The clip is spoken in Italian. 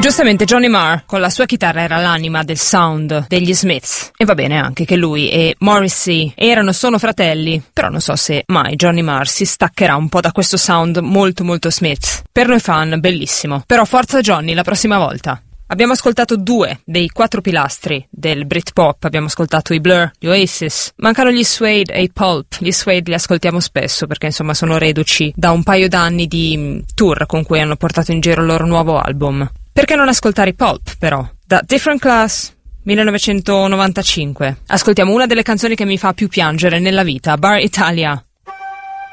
Giustamente Johnny Marr con la sua chitarra era l'anima del sound degli Smiths, e va bene anche che lui e Morrissey sono fratelli, però non so se mai Johnny Marr si staccherà un po' da questo sound molto molto Smiths. Per noi fan bellissimo, però forza Johnny la prossima volta. Abbiamo ascoltato 2 dei 4 pilastri del Britpop, abbiamo ascoltato i Blur, gli Oasis, mancano gli Suede e i Pulp. Gli Suede li ascoltiamo spesso perché insomma sono reduci da un paio d'anni di tour con cui hanno portato in giro il loro nuovo album. Perché non ascoltare i Pulp però? Da Different Class 1995 ascoltiamo una delle canzoni che mi fa più piangere nella vita, Bar Italia.